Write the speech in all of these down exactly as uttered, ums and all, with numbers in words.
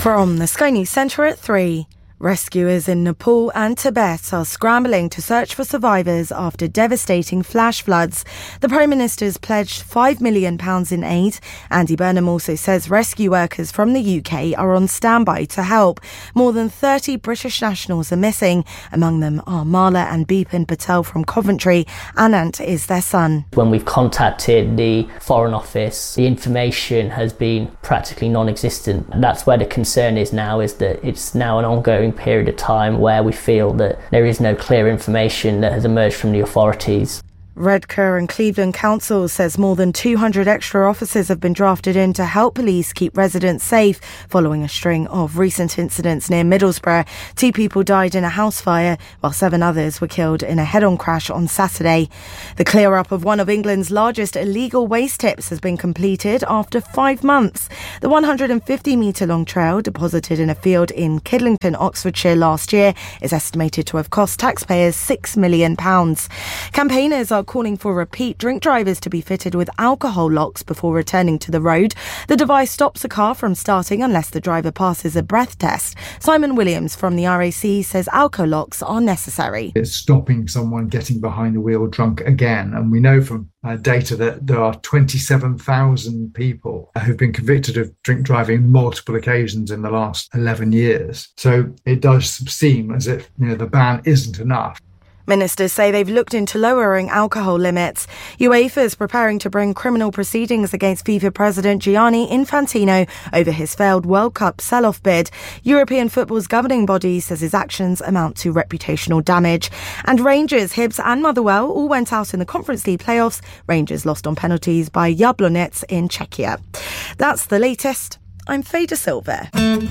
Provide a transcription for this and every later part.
From the Sky News Centre at three. Rescuers in Nepal and Tibet are scrambling to search for survivors after devastating flash floods. The Prime Minister's pledged five million pounds in aid. Andy Burnham also says rescue workers from the U K are on standby to help. More than thirty British nationals are missing. Among them are Mala and Bipin Patel from Coventry. Anant is their son. When we've contacted the Foreign Office, the information has been practically non-existent. That's where the concern is now, is that it's now an ongoing period of time where we feel that there is no clear information that has emerged from the authorities. Redcar and Cleveland Council says more than two hundred extra officers have been drafted in to help police keep residents safe following a string of recent incidents near Middlesbrough. Two people died in a house fire, while seven others were killed in a head-on crash on Saturday. The clear-up of one of England's largest illegal waste tips has been completed after five months. The one hundred fifty metre long trail, deposited in a field in Kidlington, Oxfordshire last year, is estimated to have cost taxpayers six million pounds. Campaigners are calling for repeat drink drivers to be fitted with alcohol locks before returning to the road. The device stops a car from starting unless the driver passes a breath test. Simon Williams from the R A C says alcohol locks are necessary. It's stopping someone getting behind the wheel drunk again. And we know from uh, data that there are twenty-seven thousand people who've been convicted of drink driving on multiple occasions in the last eleven years. So it does seem as if, you know, the ban isn't enough. Ministers say they've looked into lowering alcohol limits. UEFA is preparing to bring criminal proceedings against FIFA President Gianni Infantino over his failed World Cup sell-off bid. European football's governing body says his actions amount to reputational damage. And Rangers, Hibs and Motherwell all went out in the Conference League playoffs. Rangers lost on penalties by Jablonec in Czechia. That's the latest. I'm Faye De Silva.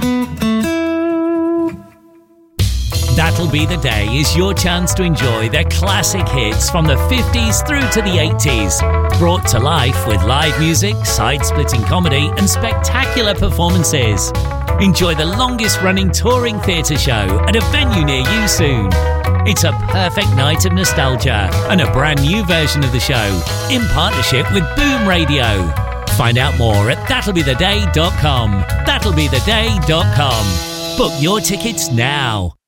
That'll Be the Day is your chance to enjoy the classic hits from the fifties through to the eighties. Brought to life with live music, side-splitting comedy and spectacular performances. Enjoy the longest running touring theatre show at a venue near you soon. It's a perfect night of nostalgia and a brand new version of the show in partnership with Boom Radio. Find out more at that'll be the day dot com. that'll be the day dot com. Book your tickets now.